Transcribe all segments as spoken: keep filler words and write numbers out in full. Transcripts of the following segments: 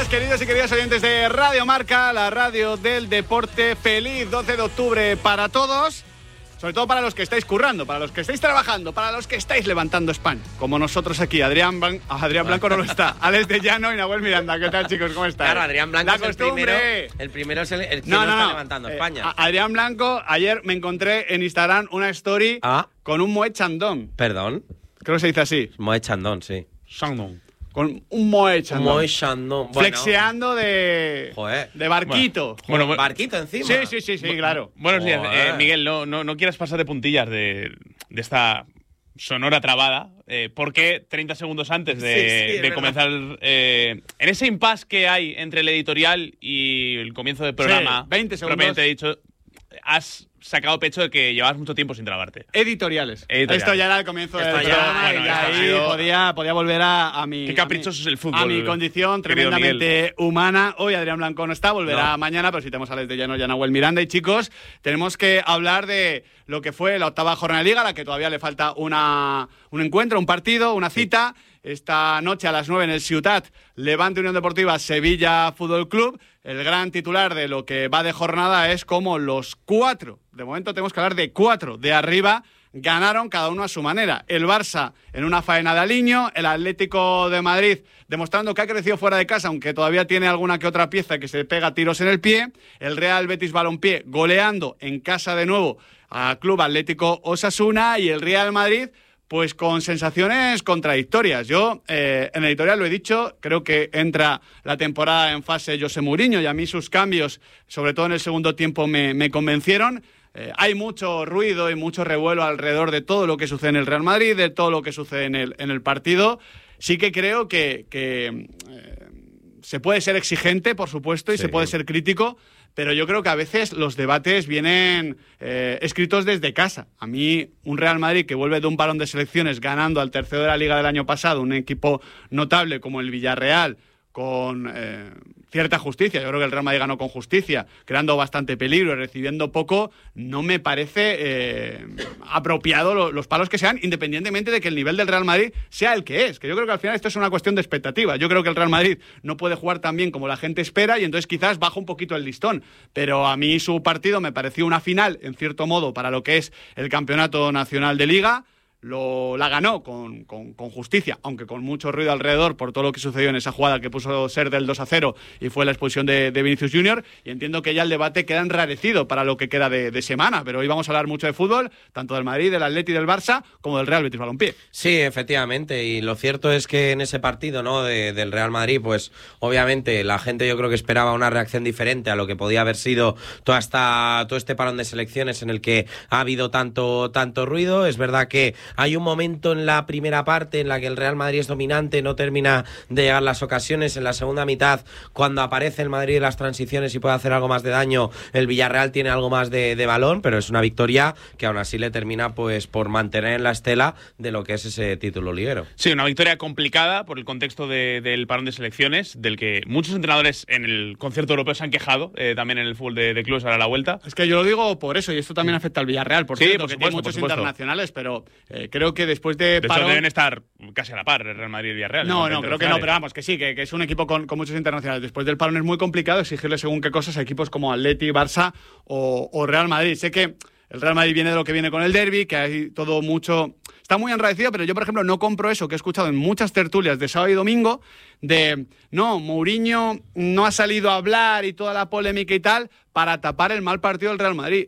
queridos y queridas oyentes de Radio Marca, la radio del deporte. Feliz doce de octubre para todos, sobre todo para los que estáis currando, para los que estáis trabajando, para los que estáis levantando España, como nosotros aquí. Adrián, Blan- Adrián Blanco no lo está, Alex de Llano y Nahuel Miranda. ¿Qué tal, chicos? ¿Cómo estáis? Claro, Adrián Blanco la es el costumbre. primero, el primero es el, el que no, no, no, está no. levantando Eh, España. a- Adrián Blanco, ayer me encontré en Instagram una story Ah. con un Moe Chandon. Perdón, Creo que se dice así. Moe Chandon, sí. Chandon. Con un Moe Chandon. Moe Chandon. Bueno, Flexeando de, Joder. de barquito. Bueno, bueno, barquito encima. Sí, sí, sí, sí, claro. Buenos días, Joder. eh, Miguel. No, no, no quieras pasar de puntillas de, de esta sonora trabada, eh, porque treinta segundos antes de, Sí, sí, es de verdad. comenzar, eh, en ese impasse que hay entre el editorial y el comienzo del programa, Sí, veinte segundos. propiamente dicho, has sacado pecho de que llevabas mucho tiempo sin trabarte. Editoriales. Editoriales. Esto ya era el comienzo Esto del ya, programa bueno, y ya esto ha ahí sido- podía, podía volver a, a mi... Qué a caprichoso mi- es el fútbol, A mi condición querido tremendamente humana. Hoy Adrián Blanco no está, volverá No. mañana, pero si tenemos a Alex de Llano y a Nahuel Miranda. Y chicos, tenemos que hablar de lo que fue la octava jornada de Liga, a la que todavía le falta una, un encuentro, un partido, una cita. Esta noche a las nueve en el Ciutat, Levante Unión Deportiva Sevilla Fútbol Club. El gran titular de lo que va de jornada es como los cuatro, de momento tenemos que hablar de cuatro de arriba, ganaron cada uno a su manera. El Barça en una faena de aliño, el Atlético de Madrid demostrando que ha crecido fuera de casa, aunque todavía tiene alguna que otra pieza que se pega tiros en el pie. El Real Betis Balompié goleando en casa de nuevo a Club Atlético Osasuna, y el Real Madrid pues con sensaciones contradictorias. Yo, eh, en el editorial lo he dicho, creo que entra la temporada en fase José Mourinho, y a mí sus cambios, sobre todo en el segundo tiempo, me, me convencieron. Eh, hay mucho ruido y mucho revuelo alrededor de todo lo que sucede en el Real Madrid, de todo lo que sucede en el, en el partido. Sí que creo que, que eh, se puede ser exigente, por supuesto, y Sí. se puede ser crítico, pero yo creo que a veces los debates vienen eh, escritos desde casa. A mí, un Real Madrid que vuelve de un parón de selecciones ganando al tercero de la Liga del año pasado, un equipo notable como el Villarreal, con eh, cierta justicia, yo creo que el Real Madrid ganó con justicia, creando bastante peligro y recibiendo poco, no me parece eh, apropiado lo, los palos que sean, independientemente de que el nivel del Real Madrid sea el que es, que yo creo que al final esto es una cuestión de expectativa. Yo creo que el Real Madrid no puede jugar tan bien como la gente espera, y entonces quizás baja un poquito el listón, pero a mí su partido me pareció una final, en cierto modo, para lo que es el Campeonato Nacional de Liga. Lo, la ganó con, con, con justicia, aunque con mucho ruido alrededor por todo lo que sucedió en esa jugada que puso ser del dos a cero y fue la expulsión de, de Vinicius Junior, y entiendo que ya el debate queda enrarecido para lo que queda de, de semana, pero hoy vamos a hablar mucho de fútbol, tanto del Madrid, del Atleti y del Barça, como del Real Betis Balompié. Sí, efectivamente, y lo cierto es que en ese partido, ¿no?, de, del Real Madrid, pues obviamente la gente yo creo que esperaba una reacción diferente a lo que podía haber sido toda esta, todo este parón de selecciones en el que ha habido tanto, tanto ruido. Es verdad que hay un momento en la primera parte en la que el Real Madrid es dominante, no termina de llegar las ocasiones. En la segunda mitad, cuando aparece el Madrid en las transiciones y puede hacer algo más de daño, el Villarreal tiene algo más de, de balón, pero es una victoria que aún así le termina pues por mantener en la estela de lo que es ese título liguero. Sí, una victoria complicada por el contexto de, del parón de selecciones, del que muchos entrenadores en el concierto europeo se han quejado, eh, también en el fútbol de, de clubes ahora a la vuelta. Es que yo lo digo por eso, y esto también afecta al Villarreal, por Sí, cierto, por que supuesto, tiene muchos por supuesto. internacionales, pero eh, creo que después de, De hecho, parón... deben estar casi a la par el Real Madrid y el Villarreal. No, en no, cuanto a creo que no, internacionales. pero vamos, que sí, que, que es un equipo con, con muchos internacionales. Después del parón es muy complicado exigirle según qué cosas a equipos como Atleti, Barça o, o Real Madrid. Sé que el Real Madrid viene de lo que viene con el derbi, que hay todo mucho... Está muy enraecido, pero yo, por ejemplo, no compro eso que he escuchado en muchas tertulias de sábado y domingo, de, no, Mourinho no ha salido a hablar y toda la polémica y tal para tapar el mal partido del Real Madrid.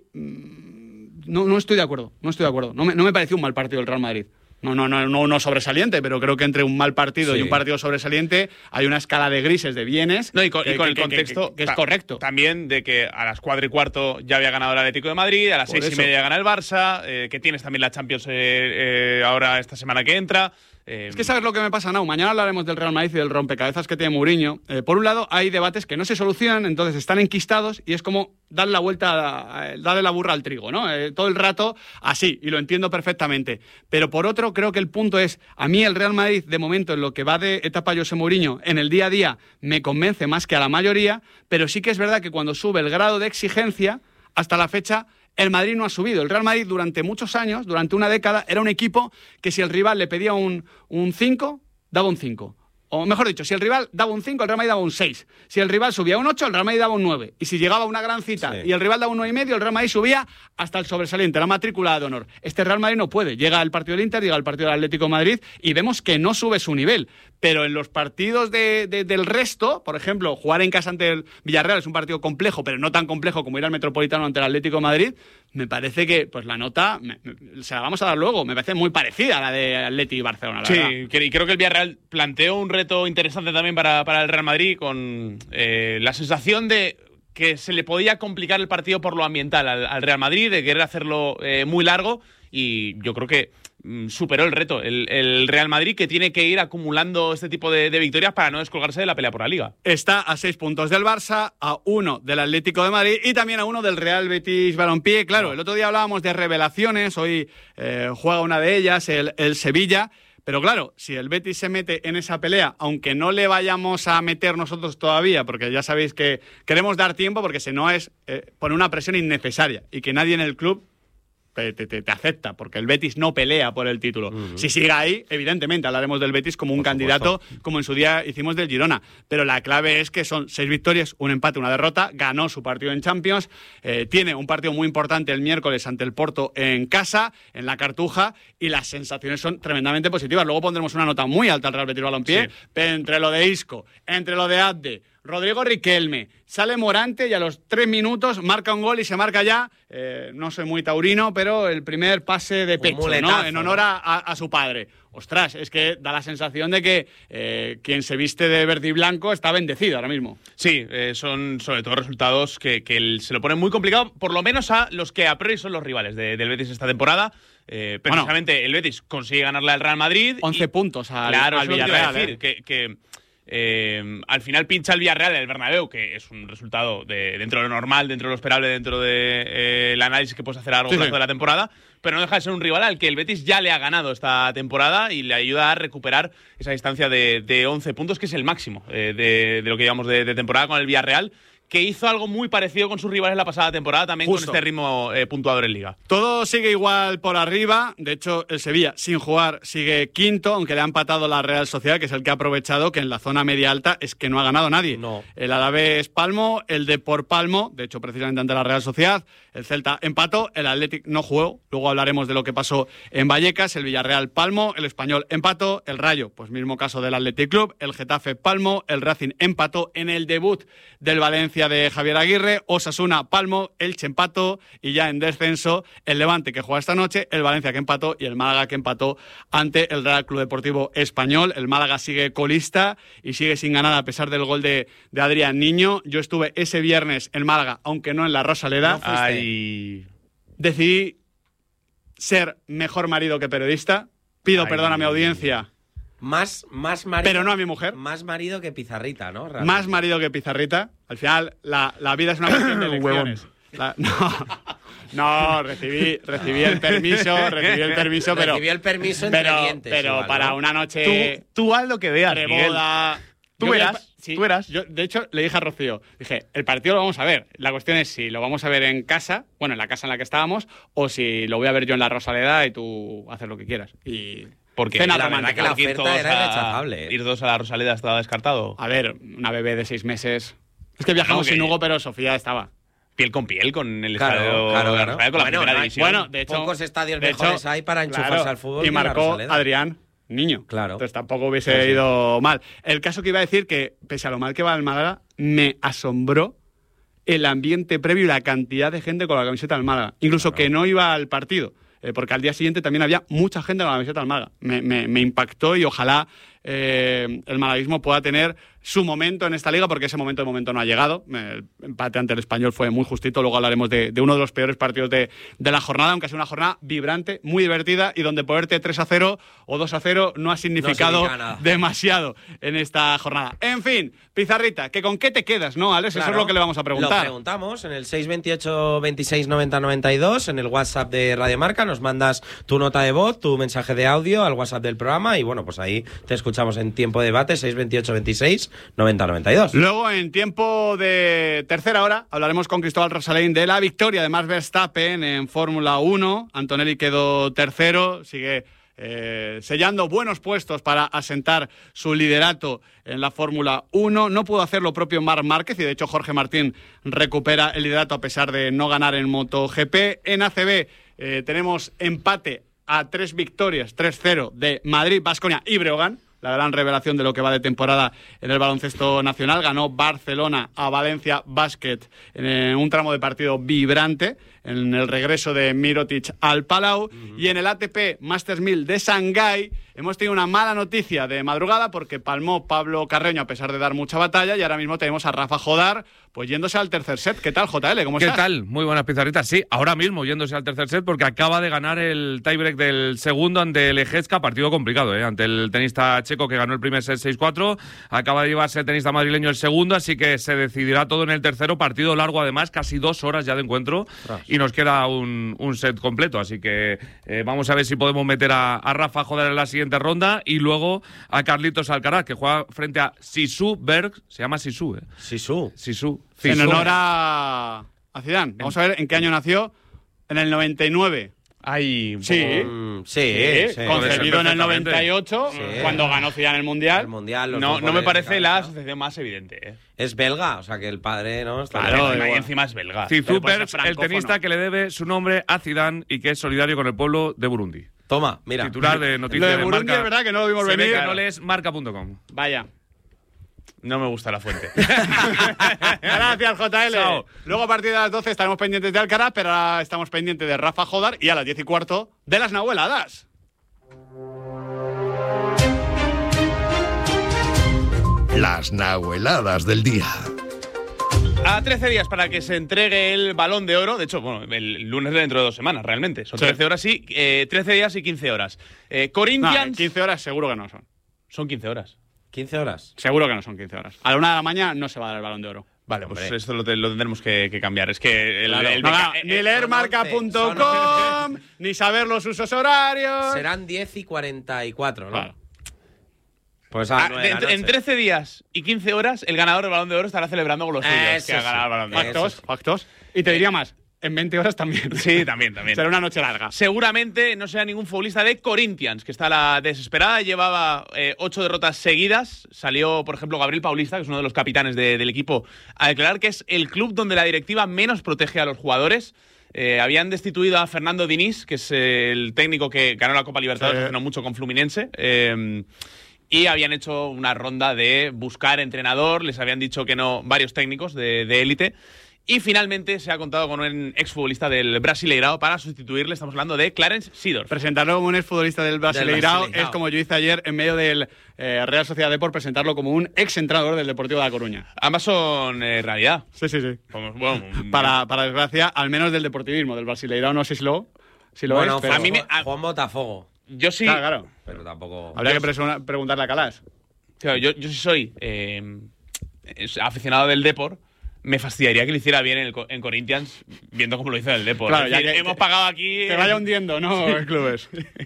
No, no estoy de acuerdo, no estoy de acuerdo. No me, no me pareció un mal partido del Real Madrid. No, no, no, no, no sobresaliente, pero creo que entre un mal partido Sí. y un partido sobresaliente hay una escala de grises, de bienes. No, y con, que, y con que- el que- contexto que, que es ta- correcto. También de que a las cuatro y cuarto ya había ganado el Atlético de Madrid, a las Por seis y eso. media gana el Barça, eh, que tienes también la Champions eh, eh, ahora esta semana que entra. Eh, Es que sabes lo que me pasa, Nau. Mañana hablaremos del Real Madrid y del rompecabezas que tiene Mourinho. Eh, por un lado, hay debates que no se solucionan, entonces están enquistados y es como darle la vuelta, a, a- darle la burra al trigo, ¿no? Eh, todo el rato así, y lo entiendo perfectamente. Pero por otro, creo que el punto es, a mí el Real Madrid, de momento, en lo que va de etapa José Mourinho, en el día a día, me convence más que a la mayoría, pero sí que es verdad que cuando sube el grado de exigencia, hasta la fecha, el Madrid no ha subido. El Real Madrid durante muchos años, durante una década, era un equipo que si el rival le pedía un cinco, daba un cinco. o mejor dicho, si el rival daba un cinco, el Real Madrid daba un seis. Si el rival subía un ocho, el Real Madrid daba un nueve. Y si llegaba una gran cita sí. y el rival daba un nueve y medio, el Real Madrid subía hasta el sobresaliente, la matrícula de honor. Este Real Madrid no puede. Llega el partido del Inter, llega el partido del Atlético de Madrid y vemos que no sube su nivel. Pero en los partidos de, de, del resto, por ejemplo, jugar en casa ante el Villarreal es un partido complejo, pero no tan complejo como ir al Metropolitano ante el Atlético de Madrid. Me parece que pues la nota, me, me, se la vamos a dar luego, me parece muy parecida a la de Atleti y Barcelona, la sí, verdad. y creo que el Villarreal planteó un reto interesante también para, para el Real Madrid con eh, la sensación de que se le podía complicar el partido por lo ambiental al, al Real Madrid, de querer hacerlo eh, muy largo, y yo creo que mm, superó el reto el, el Real Madrid, que tiene que ir acumulando este tipo de, de victorias para no descolgarse de la pelea por la Liga. Está a seis puntos del Barça, a uno del Atlético de Madrid y también a uno del Real Betis Balompié. Claro, no. el otro día hablábamos de revelaciones, hoy eh, juega una de ellas, el, el Sevilla. Pero claro, si el Betis se mete en esa pelea, aunque no le vayamos a meter nosotros todavía, porque ya sabéis que queremos dar tiempo, porque si no es eh, poner una presión innecesaria y que nadie en el club Te, te, te acepta, porque el Betis no pelea por el título. Uh-huh. Si sigue ahí, evidentemente hablaremos del Betis como un por candidato, supuesto. Como en su día hicimos del Girona. Pero la clave es que son seis victorias, un empate, una derrota. Ganó su partido en Champions. Eh, tiene un partido muy importante el miércoles ante el Porto en casa, en la Cartuja, y las sensaciones son tremendamente positivas. Luego pondremos una nota muy alta al Real Betis Balompié, sí. pero entre lo de Isco, entre lo de Abde, Rodrigo Riquelme, sale Morante y a los tres minutos marca un gol y se marca ya, eh, no soy muy taurino, pero el primer pase de pecho, ¿no? En honor a, a, a su padre. Ostras, es que da la sensación de que eh, quien se viste de verde y blanco está bendecido ahora mismo. Sí, eh, son sobre todo resultados que, que el, se lo ponen muy complicado, por lo menos a los que a priori son los rivales de, del Betis esta temporada. Eh, precisamente bueno, el Betis consigue ganarle al Real Madrid. once y, puntos al, claro, al Villarreal. Claro, decir, eh. que... que Eh, al final pincha el Villarreal en el Bernabéu, que es un resultado de, dentro de lo normal, dentro de lo esperable, dentro del de, eh, análisis que puedes hacer a largo sí, plazo sí. de la temporada, pero no deja de ser un rival al que el Betis ya le ha ganado esta temporada y le ayuda a recuperar esa distancia de, de once puntos, que es el máximo eh, de, de lo que llevamos de, de temporada con el Villarreal, que hizo algo muy parecido con sus rivales la pasada temporada, también Justo. con este ritmo eh, puntuador en Liga. Todo sigue igual por arriba. De hecho, el Sevilla, sin jugar, sigue quinto, aunque le ha empatado la Real Sociedad, que es el que ha aprovechado que en la zona media-alta es que no ha ganado nadie. No. El Alavés Palmo, el Depor Palmo, de hecho, precisamente ante la Real Sociedad. El Celta empató, el Athletic no jugó. Luego hablaremos de lo que pasó en Vallecas. El Villarreal Palmo, el Español empató, el Rayo, pues mismo caso del Athletic Club. El Getafe Palmo, el Racing empató en el debut del Valencia de Javier Aguirre. Osasuna Palmo, Elche empató y ya en descenso el Levante, que juega esta noche, el Valencia que empató y el Málaga que empató ante el Real Club Deportivo Español. El Málaga sigue colista y sigue sin ganar a pesar del gol de, de Adrián Niño. Yo estuve ese viernes en Málaga, aunque no en la Rosaleda. No y decidí ser mejor marido que periodista. Pido Ay. perdón a mi audiencia. Más, más marido. Pero no a mi mujer. Más marido que Pizarrita, ¿no? Realmente. Más marido que Pizarrita. Al final, la, la vida es una cuestión de elecciones. La, no, no, recibí, recibí el permiso, recibí el permiso, pero. Recibí el permiso entre pero, dientes, pero igual, para ¿no? una noche. Tú, tú haz lo que veas, Boda. Tú eras, sí, tú eras. Yo, de hecho, le dije a Rocío, dije, el partido lo vamos a ver. La cuestión es si lo vamos a ver en casa, bueno, en la casa en la que estábamos, o si lo voy a ver yo en la Rosaleda y tú haces lo que quieras. Y porque cena la verdad que la oferta era rechazable. Ir dos a la Rosaleda estaba descartado. A ver, una bebé de seis meses. Es que viajamos okay. sin Hugo, pero Sofía estaba. Piel con piel con el claro, estadio, claro, claro. con la bueno, primera no, división. Bueno, de hecho, pocos estadios de mejores hecho, hay para enchufarse claro, al fútbol. Y marcó Adrián Niño. Claro. Entonces tampoco hubiese sí, ido sí. mal. El caso que iba a decir que, pese a lo mal que va el Málaga, me asombró el ambiente previo y la cantidad de gente con la camiseta del Málaga. Incluso claro. que no iba al partido. Eh, porque al día siguiente también había mucha gente con la camiseta del Málaga. Me, me, me impactó y ojalá eh, el malaguismo pueda tener su momento en esta liga, porque ese momento de momento no ha llegado. El empate ante el Español fue muy justito. Luego hablaremos de, de uno de los peores partidos de, de la jornada, aunque ha sido una jornada vibrante, muy divertida, y donde ponerte tres a cero o dos a cero no ha significado no demasiado en esta jornada. En fin, Pizarrita, ¿que con qué te quedas, no, Alex? Claro, eso es lo que le vamos a preguntar. Lo preguntamos en el seis veintiocho, veintiséis, noventa, noventa y dos, en el WhatsApp de Radio Marca. Nos mandas tu nota de voz, tu mensaje de audio al WhatsApp del programa y, bueno, pues ahí te escuchamos en tiempo de debate, seis veintiocho, veintiséis, noventa, noventa y dos. Luego, en tiempo de tercera hora, hablaremos con Cristóbal Rosalén de la victoria de Max Verstappen en Fórmula uno. Antonelli quedó tercero, sigue eh, sellando buenos puestos para asentar su liderato en la Fórmula uno. No pudo hacer lo propio Marc Márquez y de hecho Jorge Martín recupera el liderato a pesar de no ganar en MotoGP. En A C B eh, tenemos empate a tres victorias, tres cero de Madrid, Baskonia y Breogán. La gran revelación de lo que va de temporada en el baloncesto nacional. Ganó Barcelona a Valencia Basket en un tramo de partido vibrante, en el regreso de Mirotic al Palau. Uh-huh. Y en el A T P Masters mil de Shanghái hemos tenido una mala noticia de madrugada porque palmó Pablo Carreño a pesar de dar mucha batalla y ahora mismo tenemos a Rafa Jodar pues yéndose al tercer set. ¿Qué tal, J L? ¿Cómo ¿Qué estás? ¿Qué tal? Muy buenas pizarritas. Sí, ahora mismo yéndose al tercer set porque acaba de ganar el tiebreak del segundo ante el Ejezca. Partido complicado, ¿eh? Ante el tenista checo que ganó el primer set seis cuatro. Acaba de llevarse el tenista madrileño el segundo, así que se decidirá todo en el tercero. Partido largo, además, casi dos horas ya de encuentro. Tras. Y nos queda un, un set completo. Así que eh, vamos a ver si podemos meter a, a Rafa Jodar en la siguiente ronda y luego a Carlitos Alcaraz, que juega frente a Sisu Berg. Se llama Sisu, ¿eh? Sisu. Sisu. En honor a, a Zidane. Vamos a ver en qué año nació. En el noventa y nueve. Ay, sí. Um, sí, sí, sí. Concebido en el noventa y ocho, sí. Cuando ganó Zidane el Mundial. El mundial no, no me parece la asociación más evidente. ¿eh? Es belga, o sea que el padre, ¿no? Está claro, y encima es belga. Sisu Berg, el tenista que le debe su nombre a Zidane y que es solidario con el pueblo de Burundi. Toma, mira. Titular de noticias de de Burundi, Marca. es verdad que no lo vimos Se venir. ve que no lees marca punto com. Vaya. No me gusta la fuente. Gracias, J L. Chao. Luego a partir de las doce estaremos pendientes de Alcaraz, pero ahora estamos pendientes de Rafa Jodar y a las diez y cuarto de las Nahueladas. Las Nahueladas del día. A trece días para que se entregue el Balón de Oro. De hecho, bueno, el lunes dentro de dos semanas, realmente. Son sí. trece horas y eh, trece días y quince horas. Eh, Corinthians. No, quince horas seguro que no son. Son quince horas. ¿quince horas? Seguro que no son quince horas. A la una de la mañana no se va a dar el Balón de Oro. Vale, pues Hombre. esto lo, te, lo tendremos que, que cambiar. Es que el, claro. el, el, no, no, el, ni leer marca punto com, ni saber los usos horarios. Serán diez y cuarenta y cuatro, ¿no? Claro. Pues a ah, en, en trece días y quince horas, el ganador del Balón de Oro estará celebrando con los suyos Eso que ha ganado el Balón de Oro. Factos, factos. Y te diría más, en veinte horas también. Sí, también, también. Será una noche larga. Seguramente no será ningún futbolista de Corinthians, que está a la desesperada. Llevaba eh, ocho derrotas seguidas. Salió, por ejemplo, Gabriel Paulista, que es uno de los capitanes de, del equipo, a declarar que es el club donde la directiva menos protege a los jugadores. Eh, habían destituido a Fernando Diniz, que es eh, el técnico que ganó la Copa Libertadores sí. hace no mucho con Fluminense. Eh, Y habían hecho una ronda de buscar entrenador, les habían dicho que no varios técnicos de élite. Y finalmente se ha contado con un exfutbolista del Brasileirao para sustituirle. Estamos hablando de Clarence Seedorf. Presentarlo como un exfutbolista del Brasileirao es como yo hice ayer en medio del eh, Real Sociedad Depor, presentarlo como un exentrenador del Deportivo de La Coruña. Ambas son eh, realidad. Sí, sí, sí. Como, bueno, para, para desgracia, al menos del deportivismo, del Brasileirao no sé si lo, si lo bueno, es. Pero... a mí me, a... Juan Botafogo. Yo sí. Claro, claro. Pero tampoco. Habría que pre- preguntarle a Calas. Claro, yo, yo sí soy eh, aficionado del Depor. Me fastidiaría que lo hiciera bien en, el, en Corinthians, viendo cómo lo hizo en el Depor. Claro, es ya decir, que hemos pagado aquí. Te vaya hundiendo, ¿no? Sí. Clubes.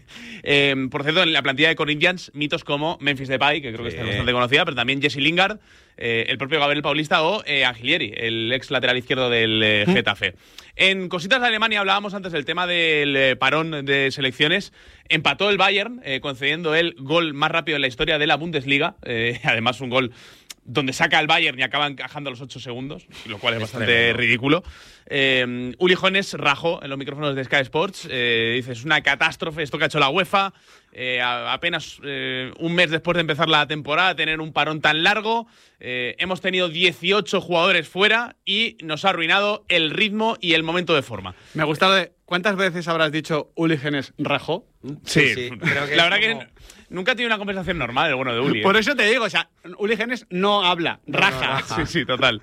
eh, por cierto, en la plantilla de Corinthians, mitos como Memphis Depay, que creo que sí. está bastante conocida, pero también Jesse Lingard, eh, el propio Gabriel Paulista o eh, Angileri, el ex lateral izquierdo del eh, Getafe. En cositas de Alemania hablábamos antes del tema del eh, parón de selecciones. Empató el Bayern, eh, concediendo el gol más rápido en la historia de la Bundesliga. Eh, además, un gol donde saca el Bayern y acaba encajando a los ocho segundos, lo cual es, es bastante tremendo. ridículo. Eh, Uli Hoeneß rajó en los micrófonos de Sky Sports. Eh, dice, es una catástrofe esto que ha hecho la UEFA. Eh, a, apenas eh, un mes después de empezar la temporada, tener un parón tan largo. Eh, hemos tenido dieciocho jugadores fuera y nos ha arruinado el ritmo y el momento de forma. Me ha gustado de... ¿Cuántas veces habrás dicho Uli Hoeneß rajó? Sí, sí, sí. Creo que la verdad como... que nunca he tenido una conversación normal el bueno de Uli. ¿eh? Por eso te digo, o sea, Uli Hoeneß no habla, raja. No, no, raja. Sí, sí, total.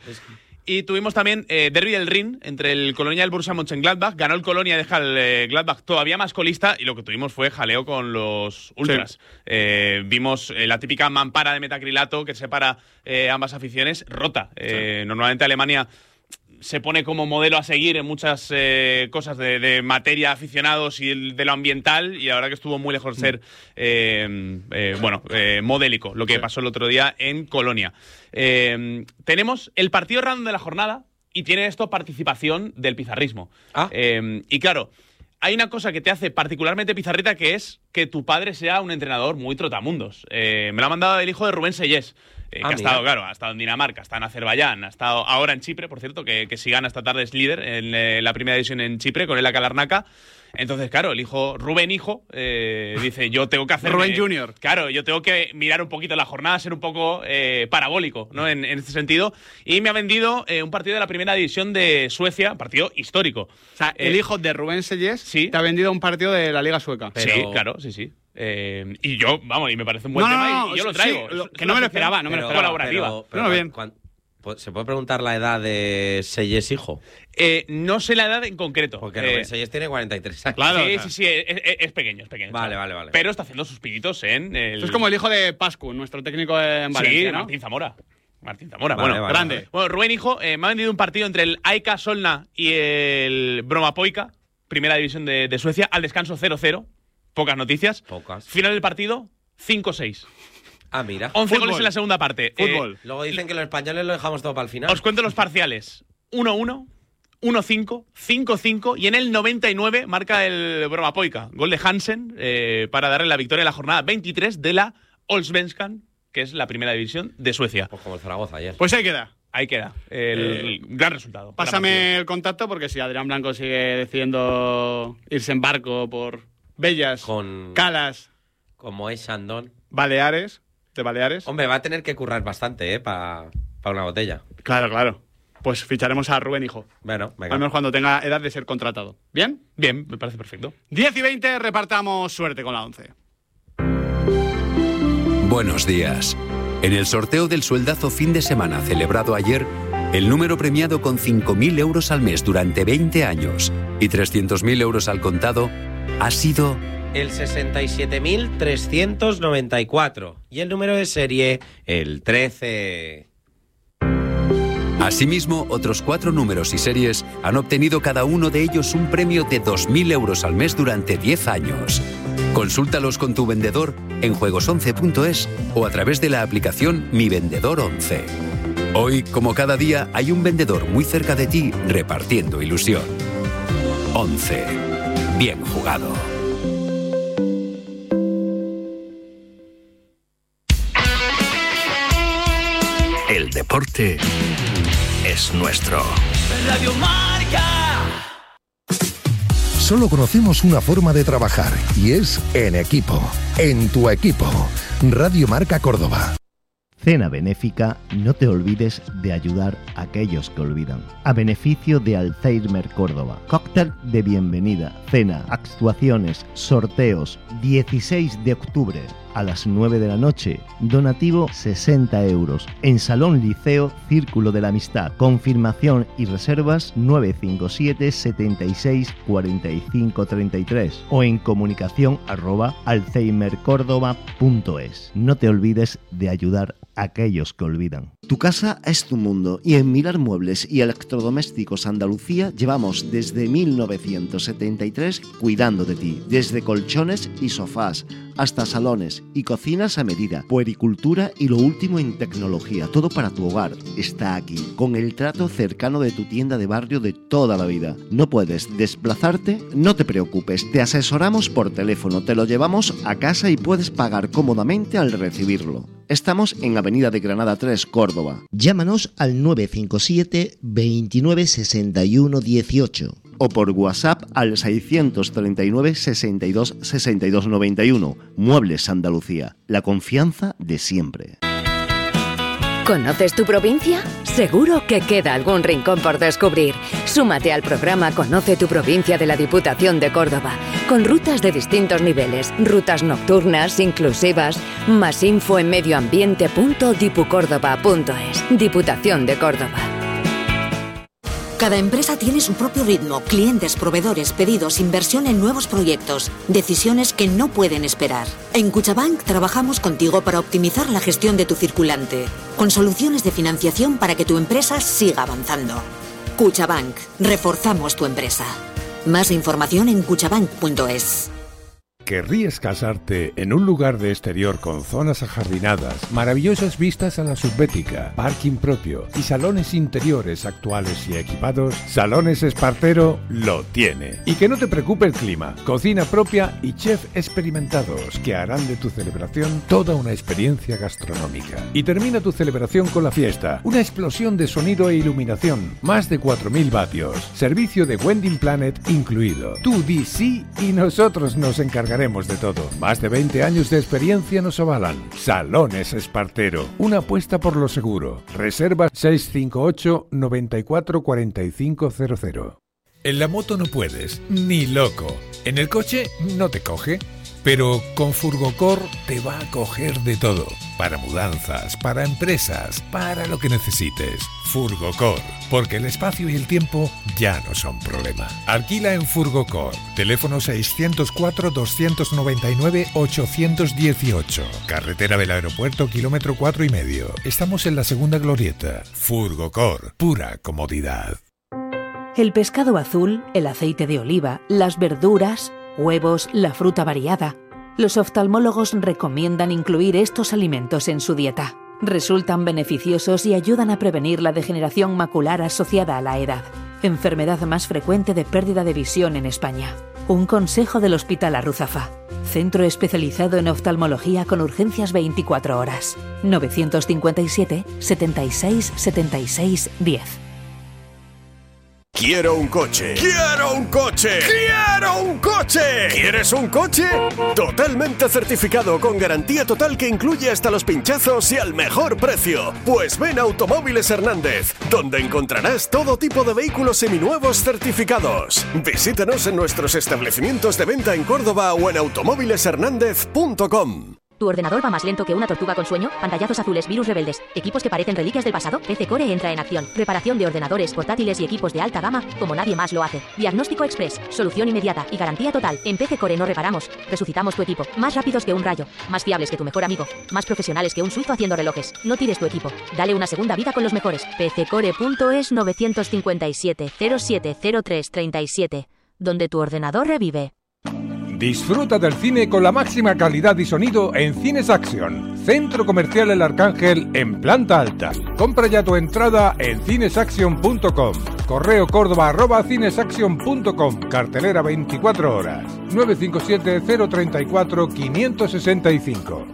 Y tuvimos también eh, Derby del Rin entre el Colonia y el Borussia Mönchengladbach. Ganó el Colonia y deja el eh, Gladbach todavía más colista. Y lo que tuvimos fue jaleo con los ultras. Sí. Eh, vimos eh, la típica mampara de metacrilato que separa eh, ambas aficiones rota. Eh, sí. Normalmente Alemania se pone como modelo a seguir en muchas eh, cosas de, de materia aficionados y el, de lo ambiental, y la verdad que estuvo muy lejos de ser eh, eh, bueno, eh, modélico lo que pasó el otro día en Colonia. Eh, tenemos el partido random de la jornada y tiene esto participación del pizarrismo. Ah. Eh, y claro, hay una cosa que te hace particularmente Pizarrita, que es que tu padre sea un entrenador muy trotamundos. Eh, me lo ha mandado el hijo de Rubén Sellés. Eh, Ah, que ha mira. estado, claro, ha estado en Dinamarca, está en Azerbaiyán, ha estado ahora en Chipre, por cierto, que, que si gana esta tarde es líder en eh, la primera división en Chipre, con el Akalarnaka. Entonces, claro, el hijo, Rubén hijo, eh, dice, yo tengo que hacer... Rubén Junior. Claro, yo tengo que mirar un poquito la jornada, ser un poco eh, parabólico, ¿no? En, en este sentido. Y me ha vendido eh, un partido de la primera división de Suecia, partido histórico. O sea, el Eh, hijo de Rubén Sellés sí. te ha vendido un partido de la Liga Sueca. Pero- Sí, claro, sí, sí. Eh, y yo, vamos, y me parece un buen No, no, tema no, y yo lo sí, traigo. lo- Es- que es no una me lo sección esperaba, no me lo esperaba. colaborativa. Pero, pero, No, bien. cuan- cuan- ¿se puede preguntar la edad de Sellés hijo? Eh, no sé la edad en concreto. Porque Eh, Rubén Sellés tiene cuarenta y tres años. Claro, sí, o sea. sí, sí, es, es- es pequeño, es pequeño. Vale, chaval. vale, vale. Pero está haciendo sus pinitos en el... Esto es como el hijo de Pascu, nuestro técnico en Sí, Valencia, ¿no? Martín Zamora. Martín Zamora, Vale, bueno, vale, grande. vale. Bueno, Rubén Hijo eh, me ha vendido un partido entre el A I K Solna y el Bromapoika, primera división de, de Suecia, al descanso cero cero. Pocas noticias. Pocas. Final del partido, cinco seis. Ah, mira. once Fútbol. goles en la segunda parte. Fútbol. Eh, Luego dicen que los españoles lo dejamos todo para el final. os cuento los parciales. uno uno, uno cinco, cinco cinco y en el noventa y nueve marca el Bromapoika. Gol de Hansen eh, para darle la victoria en la jornada veintitrés de la Allsvenskan, que es la primera división de Suecia. Pues como el Zaragoza ayer. Pues ahí queda. Ahí queda el gran resultado. Pásame el contacto porque si Adrián Blanco sigue decidiendo irse en barco por Bellas, Con- Calas, Como es Shandon. Baleares, de Baleares. Hombre, va a tener que currar bastante, ¿eh? Para una botella. Claro, claro. Pues ficharemos a Rubén Hijo. Bueno, venga. Al menos cuando tenga edad de ser contratado. ¿Bien? Bien, me parece perfecto. diez y veinte, repartamos suerte con la once. Buenos días. En el sorteo del sueldazo fin de semana celebrado ayer, el número premiado con cinco mil euros al mes durante veinte años y trescientos mil euros al contado ha sido El sesenta y siete mil trescientos noventa y cuatro. Y el número de serie, el trece. Asimismo, otros cuatro números y series han obtenido cada uno de ellos un premio de dos mil euros al mes durante diez años. Consúltalos con tu vendedor en juegos once punto es o a través de la aplicación Mi Vendedor once. Hoy, como cada día, hay un vendedor muy cerca de ti repartiendo ilusión. once. Bien jugado. El deporte es nuestro. Radio Marca. Solo conocemos una forma de trabajar y es en equipo. En tu equipo. Radio Marca Córdoba. Cena benéfica, no te olvides de ayudar a aquellos que olvidan. A beneficio de Alzheimer Córdoba. Cóctel de bienvenida, cena, actuaciones, sorteos. dieciséis de octubre a las nueve de la noche. Donativo sesenta euros. En Salón Liceo Círculo de la Amistad. Confirmación y reservas nueve cinco siete, setenta y seis, cuarenta y cinco, treinta y tres o en comunicación arroba alzheimercórdoba punto es. No te olvides de ayudar a aquellos que olvidan. Tu casa es tu mundo y en Mirar Muebles y Electrodomésticos Andalucía llevamos desde mil novecientos setenta y tres cuidando de ti, desde colchones y sofás hasta salones y cocinas a medida, puericultura y lo último en tecnología, todo para tu hogar está aquí, con el trato cercano de tu tienda de barrio de toda la vida. ¿No puedes desplazarte? No te preocupes, te asesoramos por teléfono, te lo llevamos a casa y puedes pagar cómodamente al recibirlo. Estamos en Avenida de Granada tres, Córdoba. Llámanos al nueve cinco siete, veintinueve, sesenta y uno, dieciocho. O por WhatsApp al seiscientos treinta y nueve, sesenta y dos, sesenta y dos, noventa y uno. Muebles Andalucía, la confianza de siempre. ¿Conoces tu provincia? Seguro que queda algún rincón por descubrir. Súmate al programa Conoce tu provincia de la Diputación de Córdoba, con rutas de distintos niveles, rutas nocturnas, inclusivas. Más info en medioambiente punto dipucórdoba punto es. Diputación de Córdoba. Cada empresa tiene su propio ritmo, clientes, proveedores, pedidos, inversión en nuevos proyectos, decisiones que no pueden esperar. En Cuchabank trabajamos contigo para optimizar la gestión de tu circulante, con soluciones de financiación para que tu empresa siga avanzando. Cuchabank, reforzamos tu empresa. Más información en cuchabank punto es. ¿Querrías casarte en un lugar de exterior con zonas ajardinadas, maravillosas vistas a la subbética, parking propio y salones interiores actuales y equipados? Salones Espartero lo tiene. Y que no te preocupe el clima, cocina propia y chef experimentados que harán de tu celebración toda una experiencia gastronómica. Y termina tu celebración con la fiesta, una explosión de sonido e iluminación, más de cuatro mil vatios, servicio de Wedding Planet incluido. Tú di sí y nosotros nos encargaremos de todo. Más de veinte años de experiencia nos avalan. Salones Espartero, una apuesta por lo seguro. Reserva seis cinco ocho, nueve cuatro cuatro cinco cero cero. En la moto no puedes, ni loco. En el coche no te coge. Pero con Furgocor te va a coger de todo. Para mudanzas, para empresas, para lo que necesites. Furgocor, porque el espacio y el tiempo ya no son problema. Alquila en Furgocor. Teléfono seiscientos cuatro, doscientos noventa y nueve, ochocientos dieciocho. Carretera del Aeropuerto, kilómetro cuatro y medio. Estamos en la segunda glorieta. Furgocor, pura comodidad. El pescado azul, el aceite de oliva, las verduras, huevos, la fruta variada. Los oftalmólogos recomiendan incluir estos alimentos en su dieta. Resultan beneficiosos y ayudan a prevenir la degeneración macular asociada a la edad, enfermedad más frecuente de pérdida de visión en España. Un consejo del Hospital Arruzafa, centro especializado en oftalmología con urgencias veinticuatro horas. novecientos cincuenta y siete, setenta y seis, setenta y seis, diez. Quiero un coche. ¡Quiero un coche! ¡Quiero un coche! ¿Quieres un coche? Totalmente certificado con garantía total que incluye hasta los pinchazos y al mejor precio. Pues ven a Automóviles Hernández, donde encontrarás todo tipo de vehículos seminuevos certificados. Visítanos en nuestros establecimientos de venta en Córdoba o en automóviles hernández punto com. ¿Tu ordenador va más lento que una tortuga con sueño? Pantallazos azules, virus rebeldes, equipos que parecen reliquias del pasado. P C Core entra en acción. Reparación de ordenadores, portátiles y equipos de alta gama, como nadie más lo hace. Diagnóstico express, solución inmediata y garantía total. En P C Core no reparamos, resucitamos tu equipo. Más rápidos que un rayo, más fiables que tu mejor amigo, más profesionales que un suizo haciendo relojes. No tires tu equipo, dale una segunda vida con los mejores. P C Core punto es nueve cinco siete, cero siete cero tres tres siete, donde tu ordenador revive. Disfruta del cine con la máxima calidad y sonido en Cines Action, Centro Comercial El Arcángel en planta alta. Compra ya tu entrada en cinesaction punto com. Correo córdoba arroba cinesaction punto com. Cartelera veinticuatro horas. nueve cinco siete, cero tres cuatro, cinco seis cinco.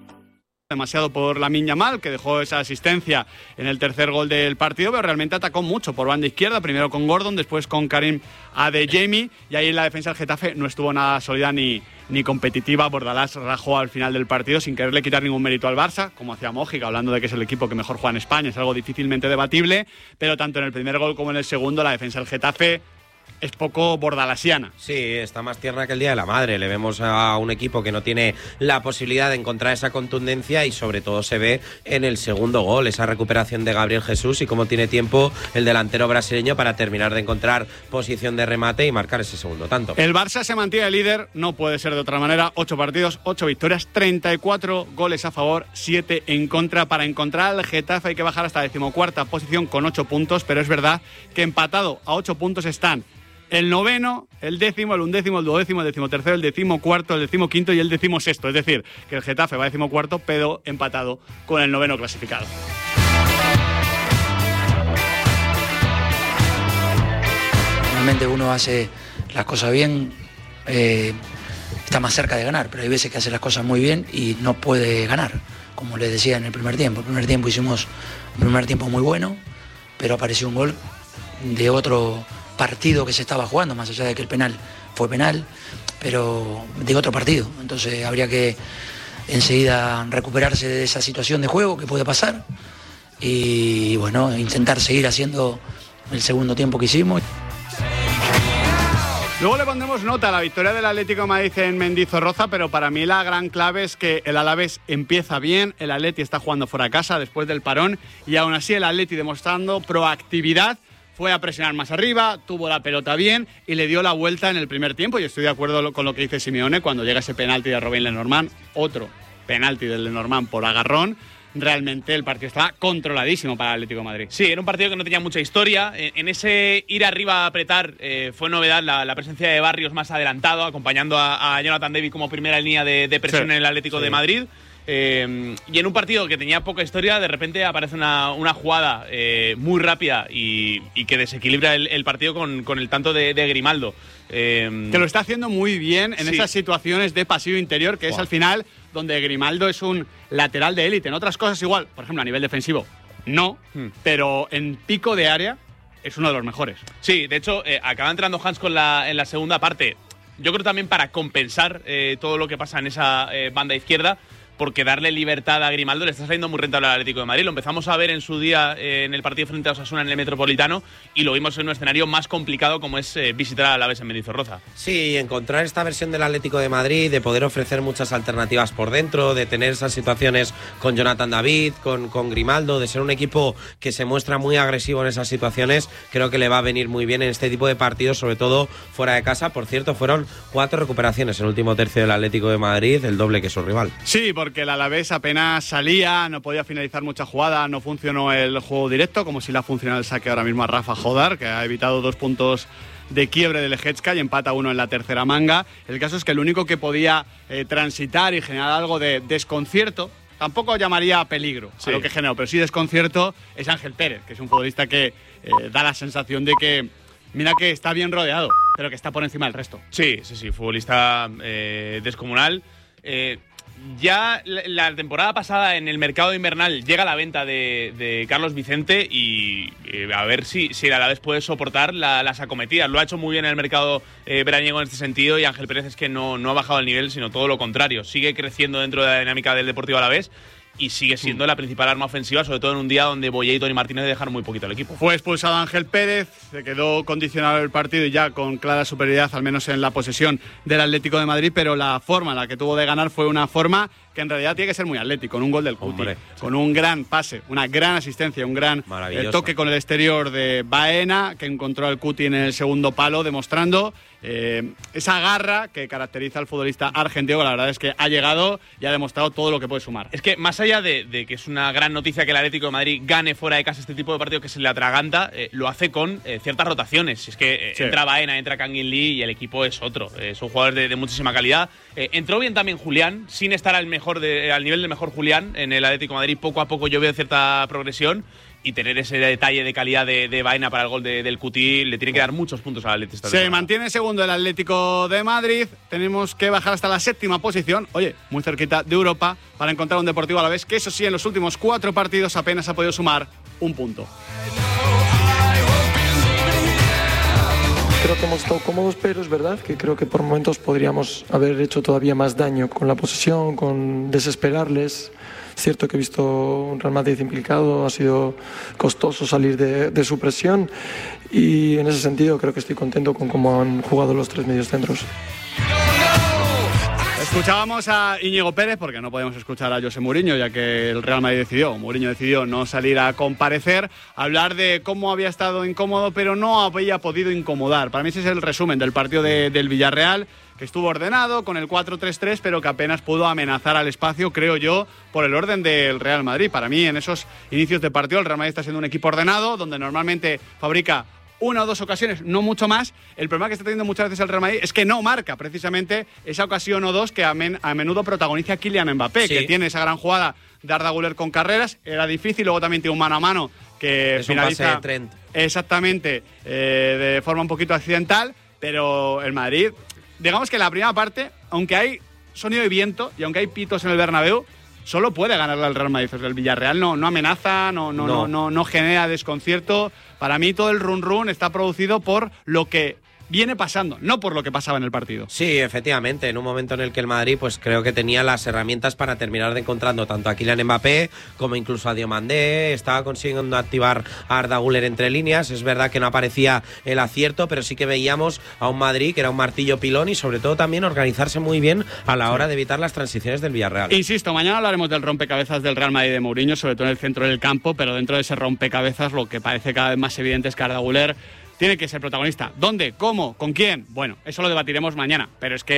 Demasiado por Lamine Yamal, que dejó esa asistencia en el tercer gol del partido, pero realmente atacó mucho por banda izquierda, primero con Gordon, después con Karim Adeyemi, y ahí en la defensa del Getafe no estuvo nada sólida ni, ni competitiva. Bordalás rajó al final del partido sin quererle quitar ningún mérito al Barça, como hacía Mójica, hablando de que es el equipo que mejor juega en España, es algo difícilmente debatible, pero tanto en el primer gol como en el segundo la defensa del Getafe es poco bordalasiana. Sí, está más tierna que el Día de la Madre. Le vemos a un equipo que no tiene la posibilidad de encontrar esa contundencia y sobre todo se ve en el segundo gol, esa recuperación de Gabriel Jesús y cómo tiene tiempo el delantero brasileño para terminar de encontrar posición de remate y marcar ese segundo tanto. El Barça se mantiene líder, no puede ser de otra manera. Ocho partidos, ocho victorias, treinta y cuatro goles a favor, siete en contra. Para encontrar al Getafe hay que bajar hasta decimocuarta posición con ocho puntos, pero es verdad que empatado a ocho puntos están el noveno, el décimo, el undécimo, el duodécimo, el decimotercero, el decimocuarto, el decimoquinto y el decimosexto. Es decir, que el Getafe va decimocuarto, pero empatado con el noveno clasificado. Normalmente uno hace las cosas bien, eh, está más cerca de ganar, pero hay veces que hace las cosas muy bien y no puede ganar, como les decía en el primer tiempo. El primer tiempo hicimos un primer tiempo muy bueno, pero apareció un gol de otro partido que se estaba jugando, más allá de que el penal fue penal, pero de otro partido. Entonces habría que enseguida recuperarse de esa situación de juego que puede pasar y bueno, intentar seguir haciendo el segundo tiempo que hicimos. Luego le pondremos nota a la victoria del Atlético de Madrid en Mendizorroza, pero para mí la gran clave es que el Alavés empieza bien, el Atleti está jugando fuera de casa después del parón y aún así el Atleti demostrando proactividad. Fue a presionar más arriba, tuvo la pelota bien y le dio la vuelta en el primer tiempo. Y estoy de acuerdo con lo que dice Simeone cuando llega ese penalti de Robin Lenormand, otro penalti del Lenormand por agarrón. realmente el partido estaba controladísimo para el Atlético de Madrid. Sí, era un partido que no tenía mucha historia. En, en ese ir arriba a apretar eh, fue novedad la, la presencia de Barrios más adelantado, acompañando a, a Jonathan David como primera línea de, de presión sí, en el Atlético sí. de Madrid. Eh, y en un partido que tenía poca historia, de repente aparece una, una jugada eh, muy rápida y, y que desequilibra el, el partido con, con el tanto de, de Grimaldo. Eh, que lo está haciendo muy bien en sí. esas situaciones de pasillo interior, que wow. es al final donde Grimaldo es un lateral de élite. En otras cosas igual, por ejemplo, a nivel defensivo, no, hmm. pero en pico de área es uno de los mejores. Sí, de hecho, eh, acaba entrando Hans con la, en la segunda parte. Yo creo también para compensar eh, todo lo que pasa en esa eh, banda izquierda, porque darle libertad a Grimaldo le está saliendo muy rentable al Atlético de Madrid. Lo empezamos a ver en su día eh, en el partido frente a Osasuna en el Metropolitano y lo vimos en un escenario más complicado como es eh, visitar a Alavés en Mendizorroza. Sí, encontrar esta versión del Atlético de Madrid, de poder ofrecer muchas alternativas por dentro, de tener esas situaciones con Jonathan David, con, con Grimaldo, de ser un equipo que se muestra muy agresivo en esas situaciones, creo que le va a venir muy bien en este tipo de partidos, sobre todo fuera de casa. Por cierto, fueron cuatro recuperaciones en el último tercio del Atlético de Madrid, el doble que su rival. Sí, porque porque el Alavés apenas salía, no podía finalizar mucha jugada, no funcionó el juego directo, como si le ha funcionado el saque ahora mismo a Rafa Jodar, que ha evitado dos puntos de quiebre del Lejecka y empata uno en la tercera manga. El caso es que el único que podía eh, transitar y generar algo de desconcierto, tampoco llamaría peligro sí. a lo que generó, pero sí desconcierto, es Ángel Pérez, que es un futbolista que eh, da la sensación de que, mira que está bien rodeado, pero que está por encima del resto. Sí, sí, sí, futbolista eh, descomunal. Eh, Ya la temporada pasada en el mercado invernal llega la venta de, de Carlos Vicente y eh, a ver si, si el Alavés puede soportar la, las acometidas. Lo ha hecho muy bien en el mercado eh, veraniego en este sentido y Ángel Pérez es que no, no ha bajado el nivel, sino todo lo contrario. Sigue creciendo dentro de la dinámica del Deportivo Alavés y sigue siendo la principal arma ofensiva, sobre todo en un día donde Boye y Toni Martínez dejaron muy poquito al equipo. Fue expulsado Ángel Pérez, se quedó condicionado el partido y ya con clara superioridad, al menos en la posesión del Atlético de Madrid, pero la forma en la que tuvo de ganar fue una forma que en realidad tiene que ser muy atlético, con un gol del Cuti, Hombre, con un gran pase, una gran asistencia, un gran eh, toque con el exterior de Baena, que encontró al Cuti en el segundo palo, demostrando eh, esa garra que caracteriza al futbolista argentino, que la verdad es que ha llegado y ha demostrado todo lo que puede sumar. Es que más allá de, de que es una gran noticia que el Atlético de Madrid gane fuera de casa este tipo de partido que se le atraganta, eh, lo hace con eh, ciertas rotaciones. Es que eh, sí. entra Baena, entra Kangin Lee y el equipo es otro. Eh, son jugadores de, de muchísima calidad. Eh, entró bien también Julián, sin estar al mejor de, al nivel del mejor Julián en el Atlético de Madrid. Poco a poco yo veo cierta progresión y tener ese detalle de calidad de, de Baena para el gol de, del Cuti le tiene que dar muchos puntos al Atlético. Se mantiene segundo el Atlético de Madrid. Tenemos que bajar hasta la séptima posición, oye, muy cerquita de Europa, para encontrar un Deportivo Alavés que eso sí, en los últimos cuatro partidos apenas ha podido sumar un punto. Creo que hemos estado cómodos, pero es verdad que creo que por momentos podríamos haber hecho todavía más daño con la posesión, con desesperarles. Es cierto que he visto un Real Madrid implicado, ha sido costoso salir de, de su presión y en ese sentido creo que estoy contento con cómo han jugado los tres mediocentros. Escuchábamos a Íñigo Pérez porque no podemos escuchar a José Mourinho, ya que el Real Madrid decidió, Mourinho decidió no salir a comparecer, hablar de cómo había estado incómodo, pero no había podido incomodar. Para mí ese es el resumen del partido de, del Villarreal, que estuvo ordenado con el cuatro tres tres, pero que apenas pudo amenazar al espacio, creo yo, por el orden del Real Madrid. Para mí, en esos inicios de partido, el Real Madrid está siendo un equipo ordenado, donde normalmente fabrica una o dos ocasiones, no mucho más. El problema que está teniendo muchas veces el Real Madrid es que no marca precisamente esa ocasión o dos que a, men, a menudo protagoniza Kylian Mbappé, sí. que tiene esa gran jugada de Arda Güler con Carreras, era difícil, luego también tiene un mano a mano que es finaliza un pase de Trent. Exactamente, eh, de forma un poquito accidental, pero el Madrid, digamos que en la primera parte, aunque hay sonido de viento y aunque hay pitos en el Bernabéu, solo puede ganarle al Real Madrid. El Villarreal no, no amenaza, no, no, no. No, no, no genera desconcierto. Para mí todo el run run está producido por lo que viene pasando, no por lo que pasaba en el partido. Sí, efectivamente, en un momento en el que el Madrid pues creo que tenía las herramientas para terminar de encontrando tanto a Kylian Mbappé como incluso a Diomandé, estaba consiguiendo activar a Arda Güler entre líneas. Es verdad que no aparecía el acierto, pero sí que veíamos a un Madrid que era un martillo pilón y sobre todo también organizarse muy bien a la hora de evitar las transiciones del Villarreal. Insisto, mañana hablaremos del rompecabezas del Real Madrid de Mourinho, sobre todo en el centro del campo, pero dentro de ese rompecabezas lo que parece cada vez más evidente es que Arda Güler tiene que ser protagonista. ¿Dónde? ¿Cómo? ¿Con quién? Bueno, eso lo debatiremos mañana. Pero es que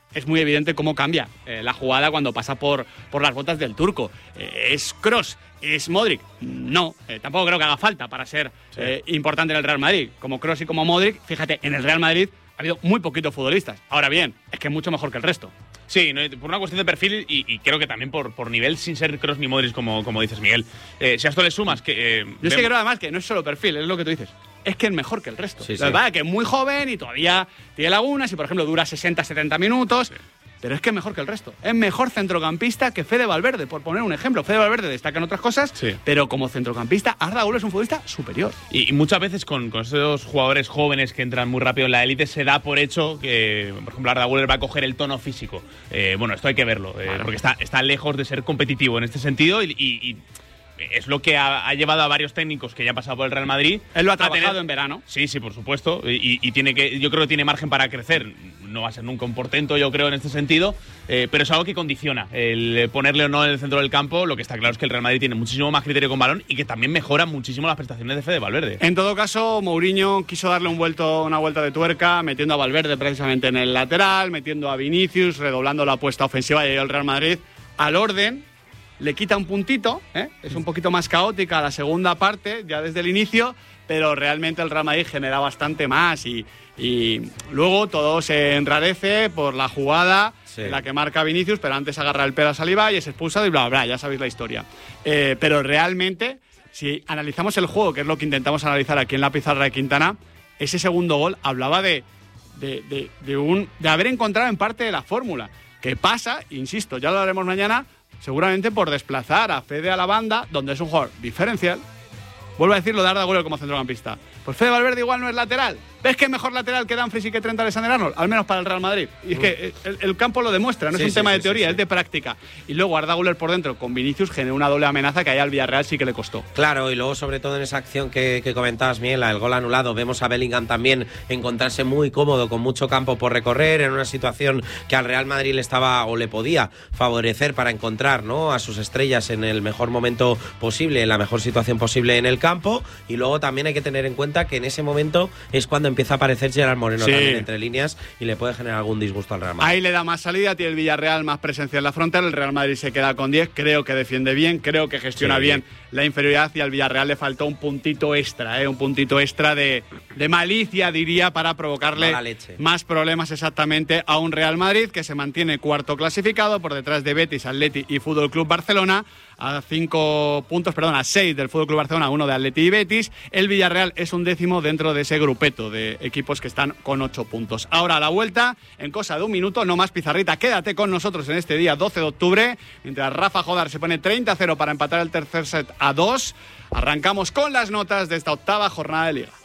es muy evidente cómo cambia eh, la jugada cuando pasa por, por las botas del turco. Eh, ¿Es Kroos? ¿Es Modric? No, eh, tampoco creo que haga falta para ser sí. eh, importante en el Real Madrid. Como Kroos y como Modric, fíjate, en el Real Madrid ha habido muy poquitos futbolistas. Ahora bien, es que es mucho mejor que el resto. Sí, no, por una cuestión de perfil y, y creo que también por, por nivel, sin ser Kroos ni Modric, como, como dices, Miguel. Eh, si a esto le sumas que... Eh, Yo es que creo además que no es solo perfil, es lo que tú dices. Es que es mejor que el resto. Sí, la sí. verdad es que es muy joven y todavía tiene lagunas y, por ejemplo, dura sesenta setenta minutos. Sí. Pero es que es mejor que el resto. Es mejor centrocampista que Fede Valverde, por poner un ejemplo. Fede Valverde destaca en otras cosas, sí. pero como centrocampista, Arda Güler es un futbolista superior. Y, y muchas veces con, con esos jugadores jóvenes que entran muy rápido en la élite se da por hecho que, por ejemplo, Arda Güler va a coger el tono físico. Eh, bueno, esto hay que verlo, eh, claro. porque está, está lejos de ser competitivo en este sentido y... y, y es lo que ha, ha llevado a varios técnicos que ya han pasado por el Real Madrid. Él lo ha trabajado tener... en verano. Sí, sí, por supuesto. Y, y tiene que, yo creo que tiene margen para crecer. No va a ser nunca un portento, yo creo, en este sentido. Eh, pero es algo que condiciona el ponerle o no en el centro del campo. Lo que está claro es que el Real Madrid tiene muchísimo más criterio con balón y que también mejora muchísimo las prestaciones de Fede Valverde. En todo caso, Mourinho quiso darle un vuelto, una vuelta de tuerca, metiendo a Valverde precisamente en el lateral, metiendo a Vinicius, redoblando la apuesta ofensiva y el Real Madrid al orden. Le quita un puntito, ¿eh? Es un poquito más caótica la segunda parte, ya desde el inicio, pero realmente el Real Madrid genera bastante más y, y luego todo se enrarece por la jugada sí. en la que marca Vinicius, pero antes agarra el pelo a Saliba y es expulsado y bla, bla, bla, ya sabéis la historia. Eh, pero realmente, si analizamos el juego, que es lo que intentamos analizar aquí en la pizarra de Quintana, ese segundo gol hablaba de, de, de, de, un, de haber encontrado en parte de la fórmula. Que pasa, insisto, ya lo haremos mañana, seguramente por desplazar a Fede a la banda, donde es un jugador diferencial. Vuelvo a decirlo de Arda Güler como centrocampista. Pues Fede Valverde igual no es lateral. ¿Ves que es mejor lateral que Dumfries y que Trent Alexander-Arnold? Al menos para el Real Madrid. Y es que el, el campo lo demuestra, no sí, es un sí, tema sí, de teoría, sí, sí. es de práctica. Y luego Arda Güler por dentro con Vinicius generó una doble amenaza que ahí al Villarreal sí que le costó. Claro, y luego sobre todo en esa acción que, que comentabas, Miguel, el gol anulado, vemos a Bellingham también encontrarse muy cómodo, con mucho campo por recorrer, en una situación que al Real Madrid le estaba o le podía favorecer para encontrar, ¿no?, a sus estrellas en el mejor momento posible, en la mejor situación posible en el campo. Y luego también hay que tener en cuenta que en ese momento es cuando empieza a aparecer Gerard Moreno sí. también entre líneas y le puede generar algún disgusto al Real Madrid. Ahí le da más salida, tiene el Villarreal más presencia en la frontera, el Real Madrid se queda con diez, creo que defiende bien, creo que gestiona sí. bien la inferioridad y al Villarreal le faltó un puntito extra, ¿eh? un puntito extra de, de malicia, diría, para provocarle más problemas exactamente a un Real Madrid que se mantiene cuarto clasificado por detrás de Betis, Atleti y Fútbol Club Barcelona, a cinco puntos, perdón, a seis del Fútbol Club Barcelona, uno de Atleti y Betis. El Villarreal es un décimo dentro de ese grupeto de equipos que están con ocho puntos. Ahora a la vuelta, en cosa de un minuto, no más pizarrita. Quédate con nosotros en este día doce de octubre, mientras Rafa Jodar se pone treinta a cero para empatar el tercer set a dos. Arrancamos con las notas de esta octava jornada de Liga.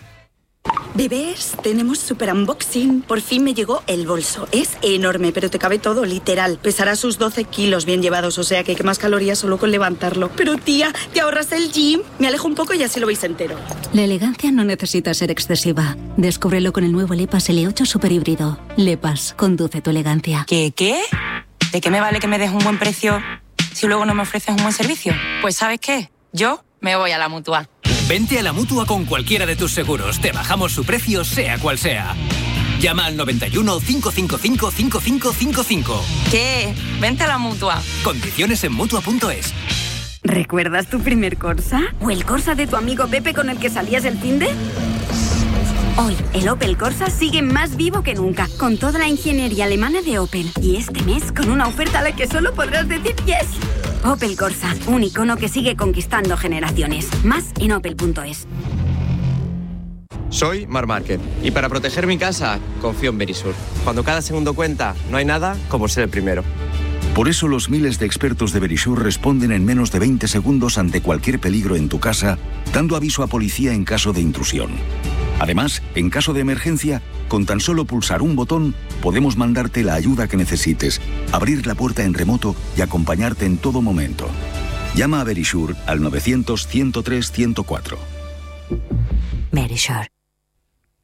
Bebés, tenemos super unboxing. Por fin me llegó el bolso. Es enorme, pero te cabe todo, literal. Pesará sus doce kilos bien llevados, o sea que quemas calorías solo con levantarlo. Pero tía, ¿te ahorras el gym? Me alejo un poco y así lo veis entero. La elegancia no necesita ser excesiva. Descúbrelo con el nuevo Lepas L ocho Super Híbrido. Lepas, conduce tu elegancia. ¿Qué, qué? ¿De qué me vale que me des un buen precio si luego no me ofreces un buen servicio? Pues ¿sabes qué? Yo me voy a la Mutua. Vente a la Mutua con cualquiera de tus seguros. Te bajamos su precio, sea cual sea. Llama al noventa y uno, cinco cinco cinco, cinco cinco cinco cinco. ¿Qué? Vente a la Mutua. Condiciones en Mutua punto es. ¿Recuerdas tu primer Corsa? ¿O el Corsa de tu amigo Pepe con el que salías el finde? Hoy, el Opel Corsa sigue más vivo que nunca, con toda la ingeniería alemana de Opel. Y este mes, con una oferta a la que solo podrás decir yes. Opel Corsa, un icono que sigue conquistando generaciones. Más en opel punto es. Soy Marc Márquez y para proteger mi casa confío en Verisur. Cuando cada segundo cuenta, no hay nada como ser el primero. Por eso los miles de expertos de Verisur responden en menos de veinte segundos ante cualquier peligro en tu casa, dando aviso a policía en caso de intrusión. Además, en caso de emergencia, con tan solo pulsar un botón, podemos mandarte la ayuda que necesites, abrir la puerta en remoto y acompañarte en todo momento. Llama a Verisur al novecientos, ciento tres, ciento cuatro. Verisur.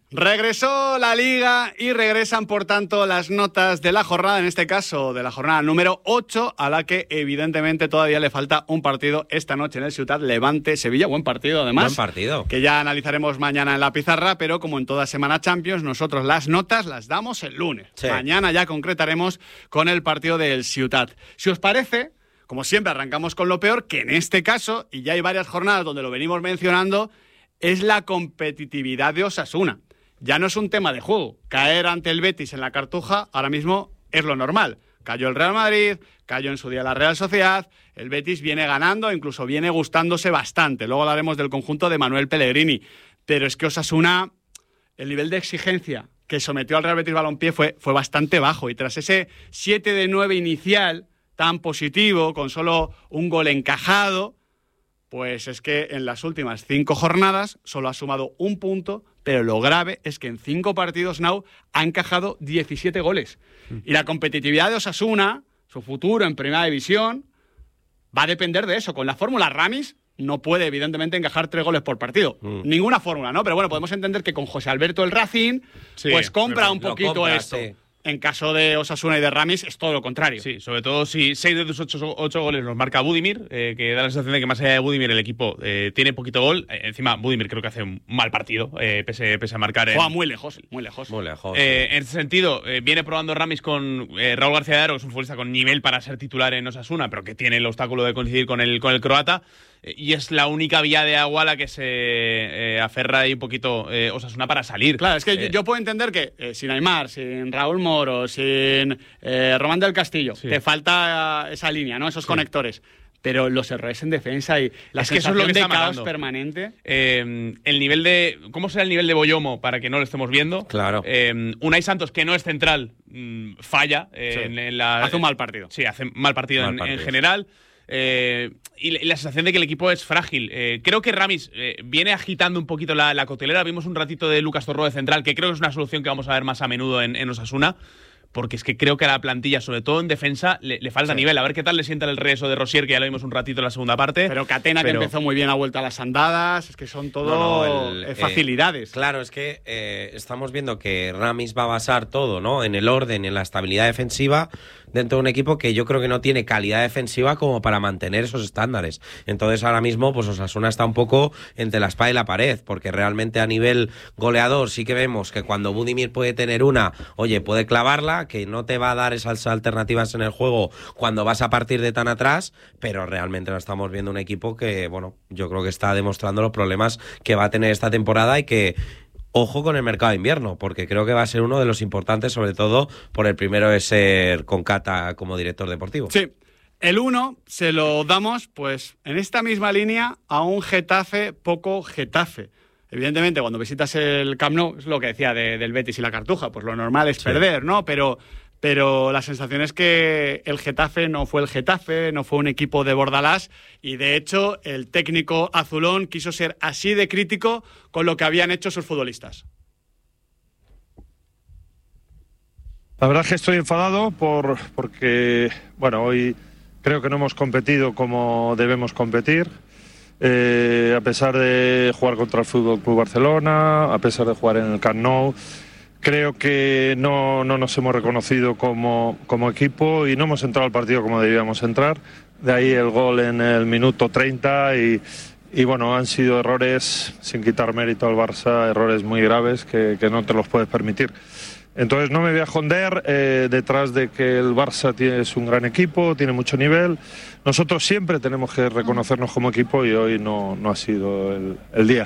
Regresó la Liga y regresan, por tanto, las notas de la jornada, en este caso de la jornada número ocho, a la que evidentemente todavía le falta un partido esta noche en el Ciutat, Levante-Sevilla. Buen partido, además. Buen partido. Que ya analizaremos mañana en la pizarra, pero como en toda semana Champions, nosotros las notas las damos el lunes. Sí. Mañana ya concretaremos con el partido del Ciutat. Si os parece, como siempre arrancamos con lo peor, que en este caso, y ya hay varias jornadas donde lo venimos mencionando, es la competitividad de Osasuna. Ya no es un tema de juego. Caer ante el Betis en la Cartuja ahora mismo es lo normal. Cayó el Real Madrid, cayó en su día la Real Sociedad, el Betis viene ganando, incluso viene gustándose bastante. Luego hablaremos del conjunto de Manuel Pellegrini. Pero es que Osasuna, el nivel de exigencia que sometió al Real Betis Balompié fue, fue bastante bajo. Y tras ese siete de nueve inicial tan positivo, con solo un gol encajado, pues es que en las últimas cinco jornadas solo ha sumado un punto, pero lo grave es que en cinco partidos Nau ha encajado diecisiete goles. Mm. Y la competitividad de Osasuna, su futuro en Primera División, va a depender de eso. Con la fórmula Ramis no puede, evidentemente, encajar tres goles por partido. Mm. Ninguna fórmula, ¿no? Pero bueno, podemos entender que con José Alberto el Racing, sí, pues compra un poquito compra, esto. Sí. En caso de Osasuna y de Ramis es todo lo contrario. Sí, sobre todo si seis de tus ocho, ocho goles los marca Budimir, eh, que da la sensación de que más allá de Budimir el equipo eh, tiene poquito gol. Eh, encima, Budimir creo que hace un mal partido, eh, pese, pese a marcar. Juega en... muy lejos, muy lejos. Muy lejos. Eh, sí. En ese sentido, eh, viene probando Ramis con eh, Raúl García de Aro, que es un futbolista con nivel para ser titular en Osasuna, pero que tiene el obstáculo de coincidir con el, con el croata. Y es la única vía de agua a la que se eh, aferra ahí un poquito eh, Osasuna para salir. Claro, es que eh, yo puedo entender que eh, sin Aimar, sin Raúl Moro, sin eh, Román del Castillo, sí. te falta esa línea, ¿no? Esos sí. conectores. Pero los errores en defensa y la es que eso es lo que de está caos matando. permanente. Eh, el nivel de... ¿Cómo será el nivel de Boyomo para que no lo estemos viendo? Claro. Eh, Unai Santos, que no es central, mmm, falla. Eh, sí. en, en la, hace un mal partido. Sí, hace mal partido, mal en, partido. en general. Eh, y la sensación de que el equipo es frágil. Eh, creo que Ramis eh, viene agitando un poquito la, la coctelera. Vimos un ratito de Lucas Torro de central, que creo que es una solución que vamos a ver más a menudo en, en Osasuna. Porque es que creo que a la plantilla, sobre todo en defensa, le, le falta sí. nivel. A ver qué tal le sienta el regreso de Rosier, que ya lo vimos un ratito en la segunda parte. Pero Catena, pero... que empezó muy bien a vuelta a las andadas. Es que son todo no, no, el, eh, facilidades. Eh, claro, es que eh, estamos viendo que Ramis va a basar todo, ¿no? En el orden, en la estabilidad defensiva, dentro de un equipo que yo creo que no tiene calidad defensiva como para mantener esos estándares. Entonces ahora mismo pues Osasuna está un poco entre la espada y la pared, porque realmente a nivel goleador sí que vemos que cuando Budimir puede tener una, oye, puede clavarla, que no te va a dar esas alternativas en el juego cuando vas a partir de tan atrás, pero realmente no estamos viendo un equipo que, bueno, yo creo que está demostrando los problemas que va a tener esta temporada y que ojo con el mercado de invierno, porque creo que va a ser uno de los importantes, sobre todo por el primero de ser con Cata como director deportivo. Sí, el uno se lo damos, pues, en esta misma línea a un Getafe poco Getafe. Evidentemente, cuando visitas el Camp Nou, es lo que decía de, del Betis y la Cartuja, pues lo normal es sí. perder, ¿no? Pero... Pero la sensación es que el Getafe no fue el Getafe, no fue un equipo de Bordalás y, de hecho, el técnico azulón quiso ser así de crítico con lo que habían hecho sus futbolistas. La verdad es que estoy enfadado por, porque, bueno, hoy creo que no hemos competido como debemos competir. Eh, a pesar de jugar contra el Fútbol Club Barcelona, a pesar de jugar en el Camp Nou, creo que no, no nos hemos reconocido como, como equipo y no hemos entrado al partido como debíamos entrar. De ahí el gol en el minuto treinta y, y bueno, han sido errores, sin quitar mérito al Barça, errores muy graves que, que no te los puedes permitir. Entonces no me voy a esconder eh, detrás de que el Barça tiene, es un gran equipo, tiene mucho nivel. Nosotros siempre tenemos que reconocernos como equipo y hoy no, no ha sido el, el día.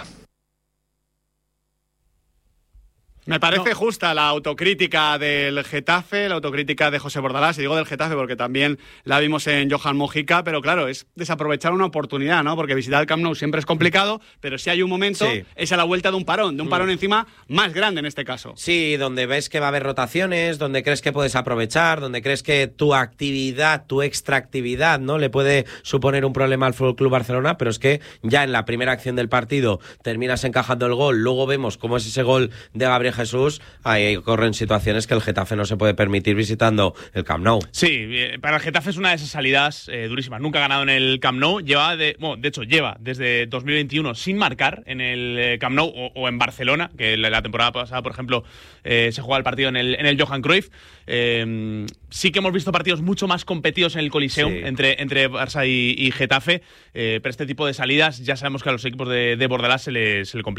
Me parece no. justa la autocrítica del Getafe, la autocrítica de José Bordalás, y digo del Getafe porque también la vimos en Johan Mojica, pero claro, es desaprovechar una oportunidad, ¿no? Porque visitar el Camp Nou siempre es complicado, pero si hay un momento, sí. es a la vuelta de un parón, de un parón mm. encima más grande en este caso. Sí, donde ves que va a haber rotaciones, donde crees que puedes aprovechar, donde crees que tu actividad, tu extraactividad, ¿no? Le puede suponer un problema al F C Barcelona, pero es que ya en la primera acción del partido terminas encajando el gol, luego vemos cómo es ese gol de Gabriel Jesús, ahí corren situaciones que el Getafe no se puede permitir visitando el Camp Nou. Sí, para el Getafe es una de esas salidas eh, durísimas. Nunca ha ganado en el Camp Nou. Lleva de, bueno, de hecho, lleva desde dos mil veintiuno sin marcar en el Camp Nou o, o en Barcelona, que la, la temporada pasada, por ejemplo, eh, se jugaba el partido en el, en el Johan Cruyff. Eh, sí que hemos visto partidos mucho más competidos en el Coliseum sí. entre, entre Barça y, y Getafe, eh, pero este tipo de salidas ya sabemos que a los equipos de, de Bordalás se les, se les complica.